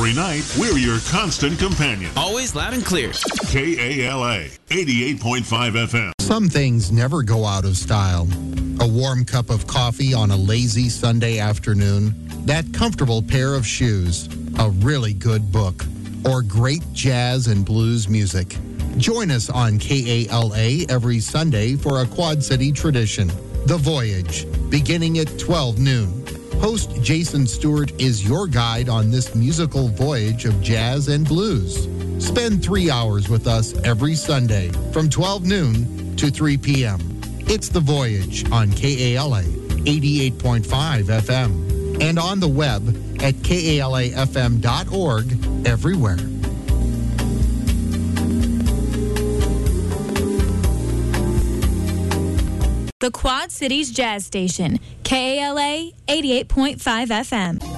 Every night, we're your constant companion. Always loud and clear. KALA 88.5 FM. Some things never go out of style. A warm cup of coffee on a lazy Sunday afternoon, that comfortable pair of shoes, a really good book, or great jazz and blues music. Join us on KALA every Sunday for a Quad City tradition, The Voyage, beginning at 12 noon. Host Jason Stewart is your guide on this musical voyage of jazz and blues. Spend 3 hours with us every Sunday from 12 noon to 3 p.m. It's The Voyage on KALA 88.5 FM and on the web at kalafm.org everywhere. The Quad Cities Jazz Station, KALA 88.5 FM.